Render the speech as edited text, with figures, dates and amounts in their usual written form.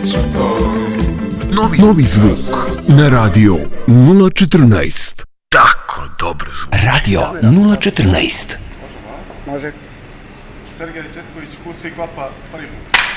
Novi zvuk na radio 014. Tako dobar zvuk. Radio 014. Može. Sergej Četković, Kursi Klapa, prvi put.